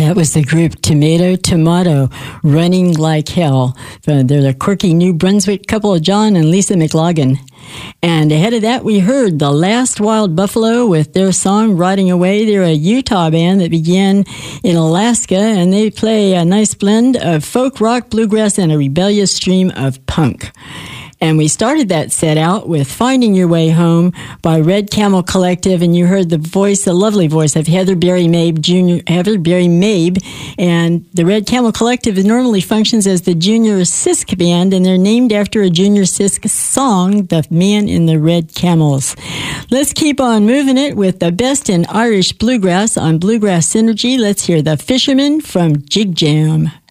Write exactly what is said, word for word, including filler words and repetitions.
That was the group Tomato Tomato, Running Like Hell. They're the quirky New Brunswick couple, John and Lisa McLaughlin. And ahead of that, we heard The Last Wild Buffalo with their song Riding Away. They're a Utah band that began in Alaska, and they play a nice blend of folk rock, bluegrass, and a rebellious stream of punk. And we started that set out with Finding Your Way Home by Red Camel Collective, and you heard the voice, the lovely voice of Heather Berry Mabe Junior Heather Berry Mabe, and the Red Camel Collective normally functions as the Junior Sisk Band, and they're named after a Junior Sisk song, The Man in the Red Camels. Let's keep on moving it with the best in Irish bluegrass on Bluegrass Synergy. Let's hear The Fisherman from Jig Jam.